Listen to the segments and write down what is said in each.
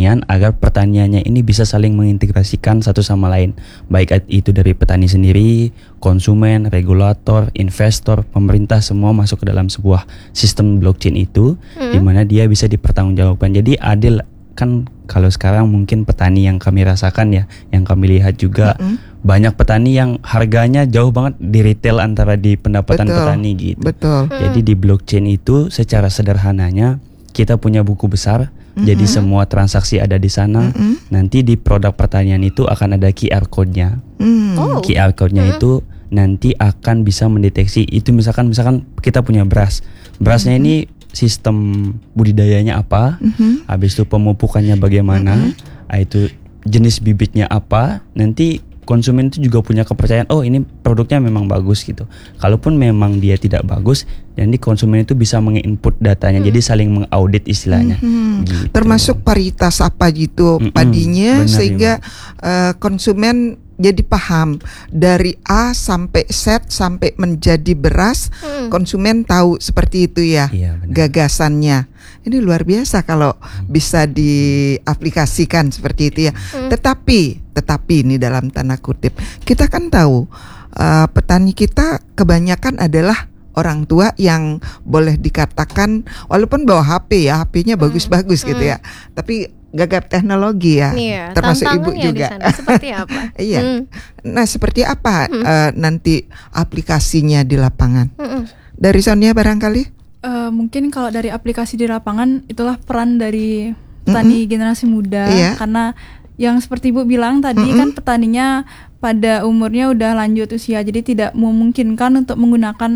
pertanian agar pertaniannya ini bisa saling mengintegrasikan satu sama lain, baik itu dari petani sendiri, konsumen, regulator, investor, pemerintah, semua masuk ke dalam sebuah sistem blockchain itu, di mana dia bisa dipertanggungjawabkan. Jadi adil. Kan kalau sekarang mungkin petani yang kami rasakan ya, yang kami lihat juga banyak petani yang harganya jauh banget di retail antara di pendapatan petani gitu. Betul. Jadi di blockchain itu secara sederhananya kita punya buku besar, jadi semua transaksi ada di sana. Nanti di produk pertanian itu akan ada QR code-nya. QR code-nya itu nanti akan bisa mendeteksi itu misalkan kita punya beras. Berasnya ini sistem budidayanya apa, habis itu pemupukannya bagaimana, itu jenis bibitnya apa, nanti konsumen itu juga punya kepercayaan, oh ini produknya memang bagus gitu. Kalaupun memang dia tidak bagus, jadi konsumen itu bisa menginput datanya, jadi saling mengaudit istilahnya. Gitu. Termasuk paritas apa gitu padinya, benar, sehingga konsumen jadi paham dari A sampai Z sampai menjadi beras, konsumen tahu seperti itu ya, gagasannya. Ini luar biasa kalau bisa diaplikasikan seperti itu ya. Tetapi ini dalam tanda kutip, kita kan tahu petani kita kebanyakan adalah orang tua yang boleh dikatakan walaupun bawa HP ya, HP-nya bagus-bagus gitu ya, tapi gagap teknologi ya, termasuk ibu juga. Di sana, seperti apa? Iya. Nah, seperti apa nanti aplikasinya di lapangan? Dari Sonia barangkali? Mungkin kalau dari aplikasi di lapangan itulah peran dari petani generasi muda, karena yang seperti Ibu bilang tadi kan petaninya pada umurnya udah lanjut usia, jadi tidak memungkinkan untuk menggunakan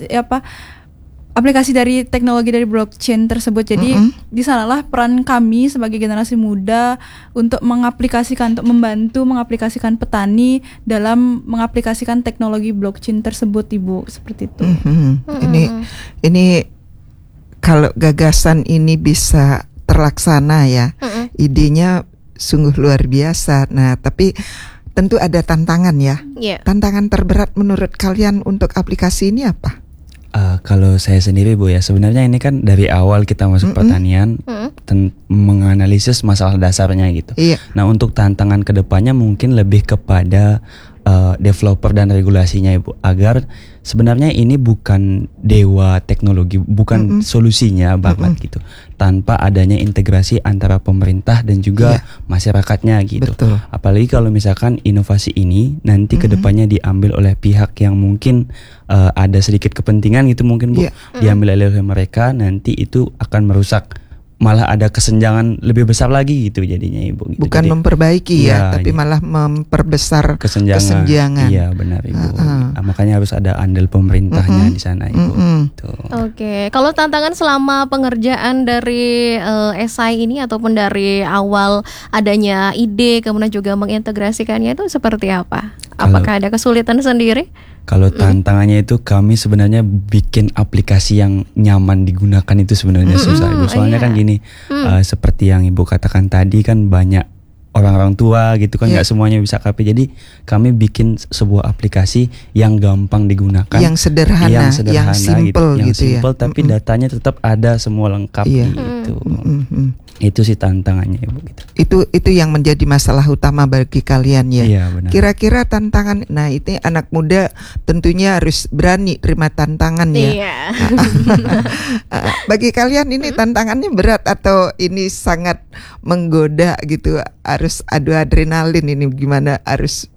aplikasi dari teknologi dari blockchain tersebut. Jadi di sanalah peran kami sebagai generasi muda untuk membantu mengaplikasikan petani dalam mengaplikasikan teknologi blockchain tersebut, Ibu, seperti itu. Ini kalau gagasan ini bisa terlaksana ya, idenya sungguh luar biasa. Nah, tapi tentu ada tantangan ya. Tantangan terberat menurut kalian untuk aplikasi ini apa? Kalau saya sendiri Bu ya, sebenarnya ini kan dari awal kita masuk pertanian menganalisis masalah dasarnya gitu. Nah, untuk tantangan kedepannya mungkin lebih kepada developer dan regulasinya Ibu, agar sebenarnya ini bukan dewa teknologi, bukan solusinya banget gitu, tanpa adanya integrasi antara pemerintah dan juga masyarakatnya gitu. Apalagi kalau misalkan inovasi ini nanti kedepannya diambil oleh pihak yang mungkin ada sedikit kepentingan gitu mungkin Bu, diambil oleh mereka, nanti itu akan merusak, malah ada kesenjangan lebih besar lagi gitu jadinya Ibu gitu. Bukan jadi, memperbaiki tapi malah memperbesar kesenjangan. Iya benar Ibu. Makanya harus ada andil pemerintahnya di sana Ibu. Oke, kalau tantangan selama pengerjaan dari SI ini ataupun dari awal adanya ide kemudian juga mengintegrasikannya itu seperti apa? Apakah ada kesulitan sendiri? Kalau tantangannya itu kami sebenarnya bikin aplikasi yang nyaman digunakan itu sebenarnya susah Ibu. Soalnya kan gini, seperti yang Ibu katakan tadi kan banyak orang-orang tua gitu kan, nggak semuanya bisa KP. Jadi kami bikin sebuah aplikasi yang gampang digunakan, yang sederhana yang simple gitu, simple, tapi datanya tetap ada semua lengkap gitu. Itu sih tantangannya Ibu gitu. Itu yang menjadi masalah utama bagi kalian ya. Iya, benar. Kira-kira tantangan, nah itu anak muda tentunya harus berani terima tantangan ya. Bagi kalian ini tantangannya berat atau ini sangat menggoda gitu? Harus adu adrenalin ini gimana? Harus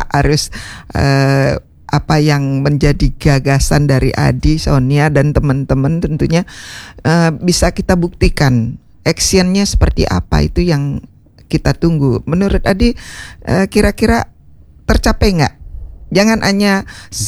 apa yang menjadi gagasan dari Adi, Sonia dan teman-teman tentunya bisa kita buktikan. Actionnya seperti apa, itu yang kita tunggu. Menurut Adi, kira-kira tercapai nggak? Jangan hanya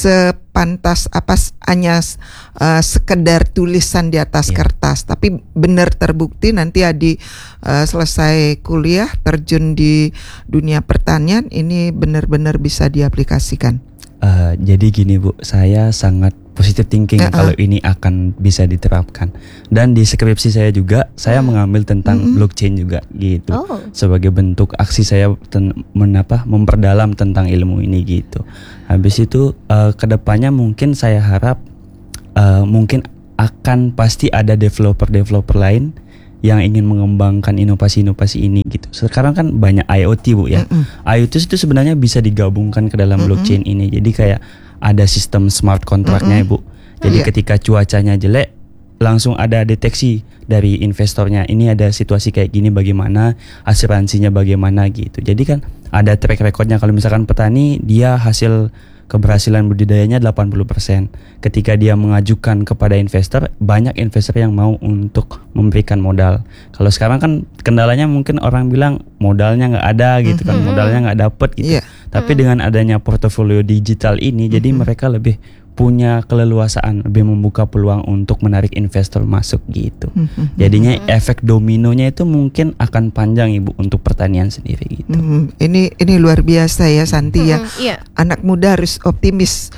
sekedar tulisan di atas kertas, tapi benar terbukti nanti Adi selesai kuliah terjun di dunia pertanian, ini benar-benar bisa diaplikasikan. Jadi gini Bu, saya sangat positive thinking kalau ini akan bisa diterapkan. Dan di skripsi saya juga saya mengambil tentang blockchain juga gitu. Sebagai bentuk aksi saya memperdalam tentang ilmu ini gitu. Habis itu kedepannya mungkin saya harap mungkin akan pasti ada developer lain yang ingin mengembangkan inovasi-inovasi ini gitu. Sekarang kan banyak IoT Bu ya. IoT itu sebenarnya bisa digabungkan ke dalam blockchain ini. Jadi kayak ada sistem smart kontraknya Bu. Jadi ketika cuacanya jelek, langsung ada deteksi dari investornya. Ini ada situasi kayak gini, bagaimana asuransinya, bagaimana gitu. Jadi kan ada track recordnya. Kalau misalkan petani dia hasil keberhasilan budidayanya 80%. Ketika dia mengajukan kepada investor, banyak investor yang mau untuk memberikan modal. Kalau sekarang kan kendalanya mungkin orang bilang modalnya nggak ada gitu kan, modalnya nggak dapet gitu. Tapi dengan adanya portofolio digital ini, jadi mereka lebih punya keleluasaan, lebih membuka peluang untuk menarik investor masuk gitu. Jadinya efek dominonya itu mungkin akan panjang Ibu untuk pertanian sendiri gitu. Ini luar biasa ya Santi ya. Anak muda harus optimis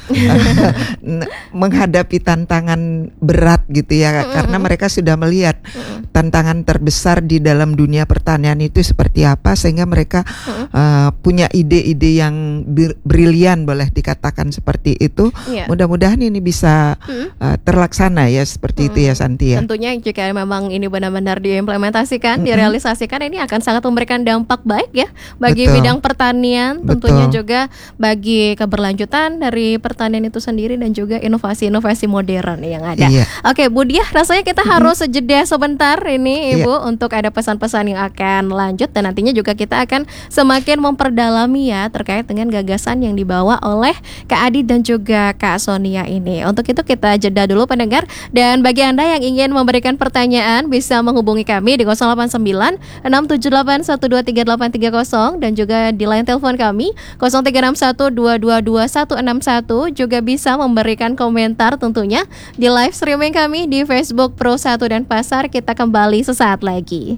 menghadapi tantangan berat gitu ya, karena mereka sudah melihat tantangan terbesar di dalam dunia pertanian itu seperti apa, sehingga mereka punya ide-ide yang brilian, boleh dikatakan seperti itu. Mudah-mudahan ini bisa terlaksana ya seperti itu ya Santi ya. Tentunya jika memang ini benar-benar diimplementasikan, direalisasikan, ini akan sangat memberikan dampak baik ya bagi bidang pertanian, tentunya juga bagi keberlanjutan dari pertanian itu sendiri dan juga inovasi-inovasi modern yang ada. Oke Bu Diah, rasanya kita harus jeda sebentar ini Ibu untuk ada pesan-pesan yang akan lanjut, dan nantinya juga kita akan semakin memperdalami ya terkait dengan gagasan yang dibawa oleh Kak Adi dan juga Kak Sonia ini. Untuk itu kita jeda dulu pendengar, dan bagi Anda yang ingin memberikan pertanyaan bisa menghubungi kami di 089 678 123 830 dan juga di line telepon kami 0361 222 161. Juga bisa memberikan komentar tentunya di live streaming kami di Facebook Pro 1 dan Pasar. Kita kembali sesaat lagi.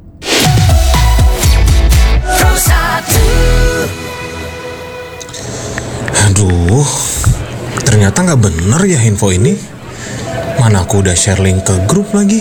Pro 1. Aduh, ternyata nggak bener ya info ini. Mana aku udah share link ke grup lagi.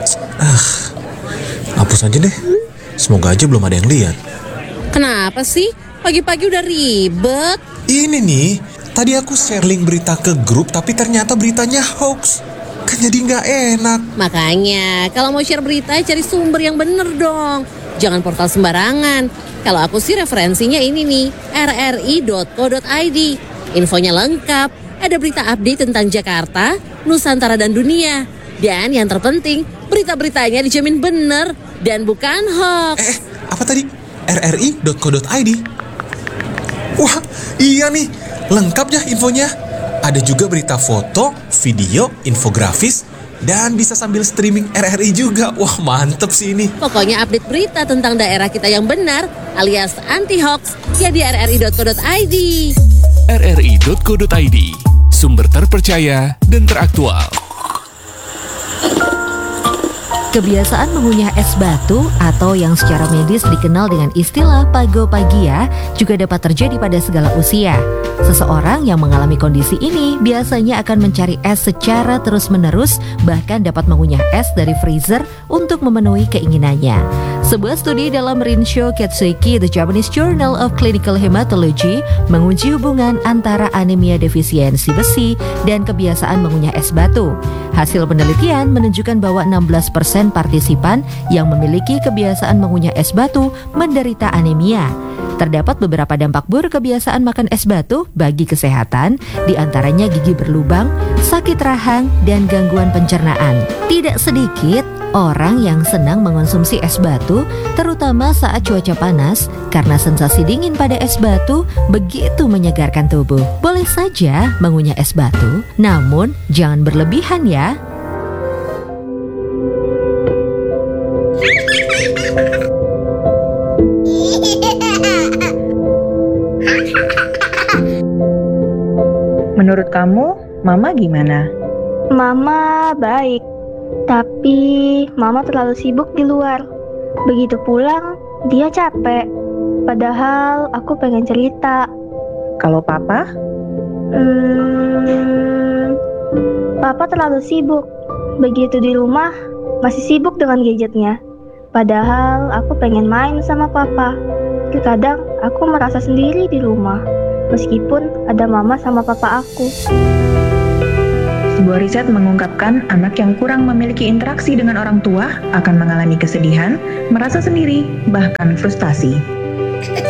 Hapus aja deh. Semoga aja belum ada yang lihat. Kenapa sih? Pagi-pagi udah ribet. Ini nih, tadi aku share link berita ke grup, tapi ternyata beritanya hoax. Kan jadi nggak enak. Makanya, kalau mau share berita, cari sumber yang bener dong. Jangan portal sembarangan. Kalau aku sih referensinya ini nih, rri.co.id. Infonya lengkap, ada berita update tentang Jakarta, Nusantara dan dunia. Dan yang terpenting, berita-beritanya dijamin bener dan bukan hoax. Apa tadi? rri.co.id. Wah, iya nih, lengkap ya infonya. Ada juga berita foto, video, infografis, dan bisa sambil streaming RRI juga. Wah, mantep sih ini. Pokoknya update berita tentang daerah kita yang benar alias anti hoax ya di rri.co.id. rri.co.id, sumber terpercaya dan teraktual. Kebiasaan mengunyah es batu atau yang secara medis dikenal dengan istilah pagopagia juga dapat terjadi pada segala usia. Seseorang yang mengalami kondisi ini biasanya akan mencari es secara terus-menerus, bahkan dapat mengunyah es dari freezer untuk memenuhi keinginannya. Sebuah studi dalam Rinsho Ketsuiki, The Japanese Journal of Clinical Hematology, menguji hubungan antara anemia defisiensi besi dan kebiasaan mengunyah es batu. Hasil penelitian menunjukkan bahwa 16% partisipan yang memiliki kebiasaan mengunyah es batu menderita anemia. Terdapat beberapa dampak buruk kebiasaan makan es batu bagi kesehatan, diantaranya gigi berlubang, sakit rahang, dan gangguan pencernaan. Tidak sedikit orang yang senang mengonsumsi es batu, terutama saat cuaca panas, karena sensasi dingin pada es batu begitu menyegarkan tubuh. Boleh saja mengunyah es batu, namun jangan berlebihan ya. Menurut kamu, Mama gimana? Mama baik, tapi Mama terlalu sibuk di luar. Begitu pulang, dia capek. Padahal aku pengen cerita. Kalau Papa? Papa terlalu sibuk. Begitu di rumah, masih sibuk dengan gadgetnya. Padahal aku pengen main sama Papa. Terkadang aku merasa sendiri di rumah, meskipun ada Mama sama Papa aku. Sebuah riset mengungkapkan anak yang kurang memiliki interaksi dengan orang tua akan mengalami kesedihan, merasa sendiri, bahkan frustasi.